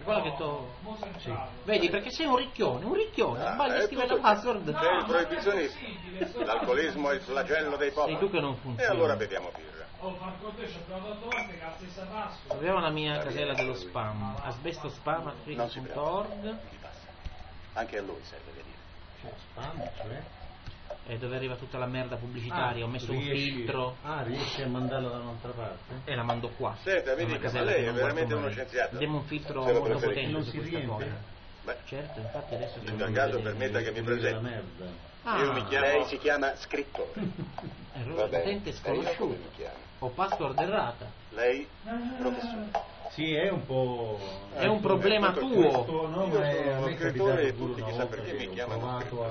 Quello che tu... Sì. Vedi, perché sei un ricchione, sbagli a scrivere la password. Sei il proibizionista. L'alcolismo è il flagello dei popoli. Sei tu che non E funzioni. allora beviamo birra. Troviamo la mia casella dello spam. asbestosspam@free.org. Anche a lui serve venire. Spam, cioè? E dove arriva tutta la merda pubblicitaria, ho messo un filtro Riesci a mandarla da un'altra parte? e la mando qua. Senta, mi Una dica, ma casella lei che è non veramente guardo uno mai. scienziato? Diamo un filtro Se lo molto preferisce. potente Non su si questa riempie? cosa. Beh, Certo, infatti adesso in tal caso permetta che mi La presenti. merda. Io mi chiamo... Lei si chiama scrittore. Errore potente E io come sconosciuto. mi chiamo? Ho password errata. Lei, professore. Sì, è un po'... È un problema tutto tuo. Questo, no, Io ma sono a uno me è scrittore e capitato pure tutti una chissà volta perché che mi ho chiamano provato scrittore.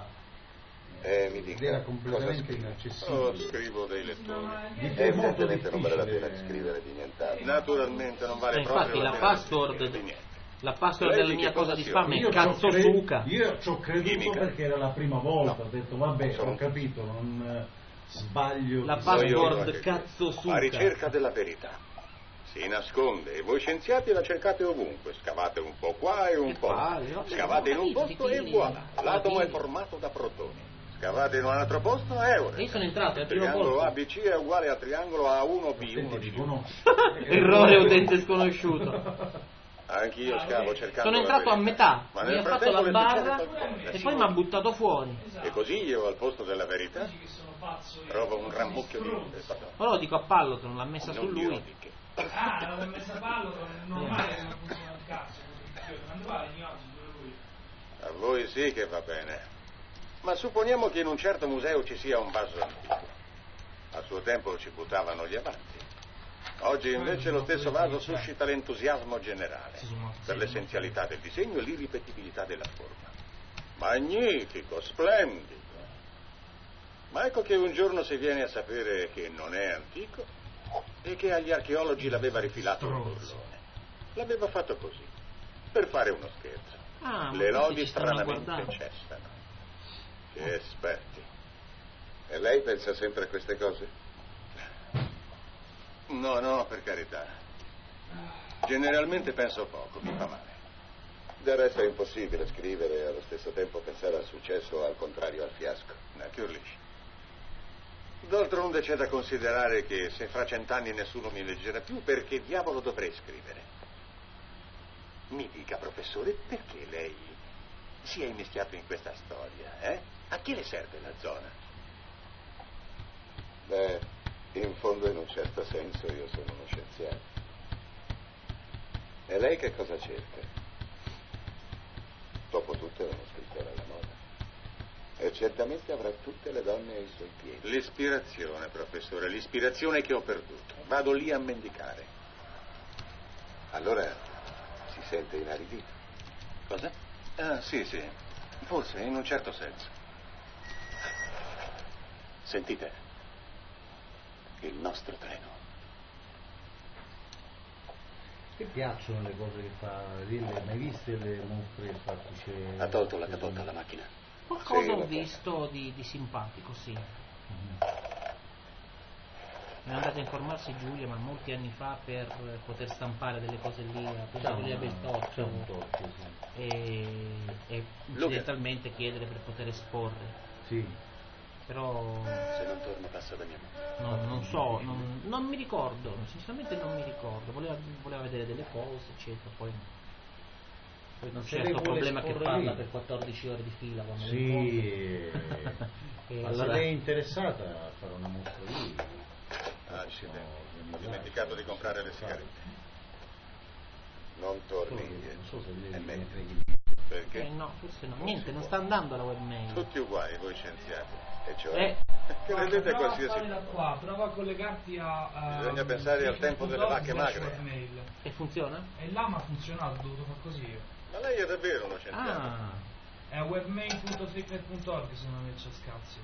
ed Mi dica, era completamente cosa scrive? inaccessibile. Oh, scrivo dei lettori. Evidentemente non vale la pena scrivere di nient'altro. Naturalmente non vale Infatti proprio la la pena di password scrivere di niente. La password Lei della di mia che cosa cosa di si spam è occupa? cazzo suca. Io ci ho creduto Chimica. perché era la prima volta. No. Ho detto vabbè, Sono- ho capito, non sbaglio. La chissà. Io password anche cazzo qui. suca. A ricerca della verità. Si nasconde e voi scienziati la cercate ovunque. Scavate un po' qua e un Che po' là. palle, vabbè, Scavate in un capito, posto ti e tiri. voilà. L'atomo è Tiri. formato da protoni. Scavate in un altro posto e ora. E io sono entrato, è Il il primo triangolo colpo. ABC è uguale al triangolo Senti, A1B1C. riconosco. Errore utente sconosciuto. Anch'io scavo cercando Sono la entrato a verità. metà, Ma mi nel ha fatto frattempo la le barra succede qualcosa. e poi mi ha buttato fuori. E così io al posto della verità trovo un rammucchio di pardon. Ora lo dico a Palloton, l'ha messa su Non dirò lui. di che. l'aveva messa a ballo, normale che non funziona il cazzo, quando vale oggi pure lui. A voi sì che va bene. Ma supponiamo che in un certo museo ci sia un vaso antico. A suo tempo ci buttavano gli avanti. Oggi invece lo stesso vaso suscita l'entusiasmo generale per l'essenzialità del disegno e l'irripetibilità della forma. Magnifico, splendido. Ma ecco che un giorno si viene a sapere che non è antico e che agli archeologi l'aveva rifilato un burlone. L'aveva fatto così, per fare uno scherzo. Ah, ma Le questi lodi ci stanno a stranamente guardare. cessano. Che esperti. E lei pensa sempre a queste cose? No, per carità. Generalmente penso poco, mi fa male. Deve essere impossibile scrivere e allo stesso tempo pensare al successo o al contrario al fiasco. Natürlich. D'altronde c'è da considerare che se fra 100 anni nessuno mi leggerà più, perché diavolo dovrei scrivere? Mi dica, professore, perché lei si è immischiato in questa storia, eh? A chi le serve la zona? Beh, in fondo in un certo senso io sono uno scienziato. E lei che cosa cerca? Dopotutto è uno scrittore alla moda. E certamente avrà tutte le donne ai suoi piedi. L'ispirazione, professore, l'ispirazione che ho perduto. Vado lì a mendicare. Allora si sente inaridito. Cosa? Ah, sì. Forse, in un certo senso. Sentite. Il nostro treno. Ti piacciono le cose che fa? Le mai viste le mostre fattice? Ha tolto la capotta alla macchina? Qualcosa Sì, ho lo so. visto di simpatico, sì. È andata a informarsi Giulia, ma molti anni fa, per poter stampare delle cose lì a Piazzolia C'è un Beltoccio torto, sì. e incidentalmente chiedere per poter esporre. Sì. Però Se non torna passa da mia madre. non so, non mi ricordo, sinceramente non mi ricordo. Voleva vedere delle cose, eccetera, poi non c'è questo problema che parla per 14 ore di fila quando Sì. e Ma allora se lei è interessata a fare una mostra lì, Accidenti. Ho dimenticato di comprare le sigarette. Non torni indietro. non so se lei È ne meglio. freghi. Perché? no, forse no, niente, non sta andando la webmail. Tutti uguali, voi scienziati. E cioè? Eh, Credete Prova a qualsiasi fare da cosa. qua, prova a collegarti a Bisogna pensare al tempo delle vacche magre. webmail. e funziona? E là mi ha funzionato, ho dovuto far così io. Ma lei è davvero uno scienziato? Ah, È webmail.secret.org se non c'è scazzi.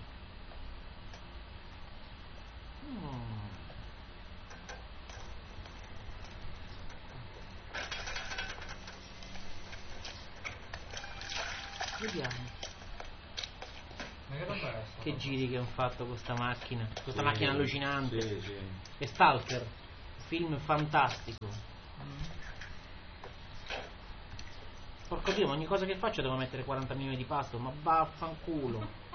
vediamo Ma che roba è sta? che giri che hanno fatto con questa macchina, Sì, macchina allucinante. Sì. E Stalker, film fantastico. Porco Dio, ma ogni cosa che faccio devo mettere 40 milioni di pasto, ma vaffanculo.